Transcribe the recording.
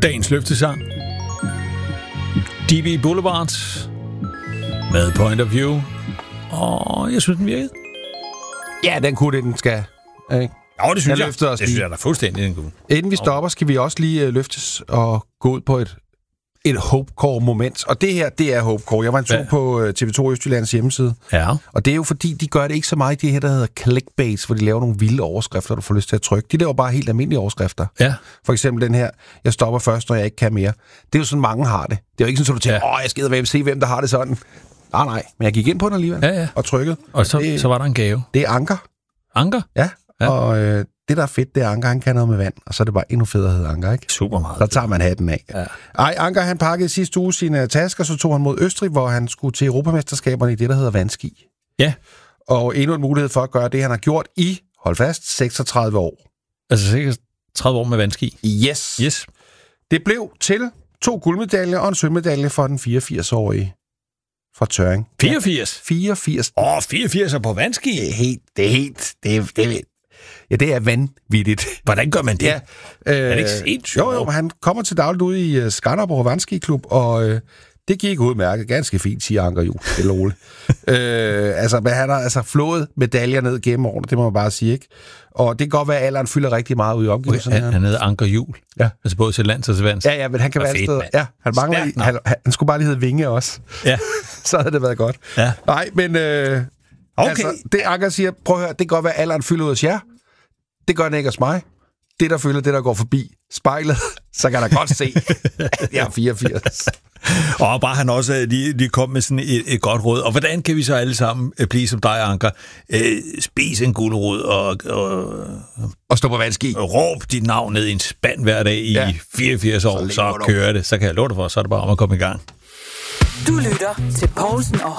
Dagens løftesang. DB Boulevard med Point of View. Og jeg synes, den virkede. Ja, den kunne det, den skal. Ikke? Jo, det synes jeg. Det synes jeg da fuldstændig, den kunne. Inden vi stopper, skal vi også lige løftes og gå ud på et Hopecore-moment. Og det her, det er Hopecore. Jeg var en tur på TV2 Østjyllands hjemmeside. Ja. Og det er jo fordi, de gør det ikke så meget i det her, der hedder clickbait, hvor de laver nogle vilde overskrifter, du får lyst til at trykke. De laver bare helt almindelige overskrifter. Ja. For eksempel den her, jeg stopper først, når jeg ikke kan mere. Det er jo sådan, mange har det. Det er jo ikke sådan, at du tænker, jeg skal se, hvem der har det sådan. Nej, men jeg gik ind på den alligevel og trykkede. Og så var der en gave. Det er Anker. Anker? Ja. Og det, der er fedt, det er Anker, han kan noget med vand. Og så er det bare endnu federe at hedde Anker, ikke? Super meget. Så tager man hatten af. Ja. Anker, han pakkede sidste uge sine tasker, så tog han mod Østrig, hvor han skulle til Europamesterskaberne i det, der hedder vandski. Ja. Og endnu en mulighed for at gøre det, han har gjort i, hold fast, 36 år. Altså 36 år med vandski? Yes. Det blev til 2 guldmedaljer og en sølvmedalje for den 84-årige fra Tørring. 84? 84. 84 på vandski? Det er vanvittigt. Hvordan gør man det? Ja. Er det ikke sindssygt? Jo, han kommer til dagligt ud i Skanderborg Vandskiklub, og det gik udmærket. Ganske fint, siger Anker Juhl. Stille og roligt. Men han har flået medaljer ned gennem årene, det må man bare sige, ikke? Og det kan godt være, at alderen fylder rigtig meget ud i omgivelserne. Han hedder Anker Juhl. Ja. Altså både til lands og til vands. Ja, men han kan være et sted. Ja, han mangler han skulle bare lige hedde Vinge også. Ja. Så havde det været godt. Ja. Nej, men okay. Det Anker siger, prøv at høre, det kan godt være, at alderen fylder ud hos jer. Det gør den ikke hos mig. Det, der følger, det, der går forbi spejlet, så kan der godt se, at jeg er 84. Og bare han også lige kom med sådan et godt råd. Og hvordan kan vi så alle sammen blive som dig, Anker? Spis en gulerod og stå på vandski. Råb dit navn ned i en spand hver dag i 84 år, så kører det. Så kan jeg love dig for, så er det bare om at komme i gang. Du lytter til Poulsen og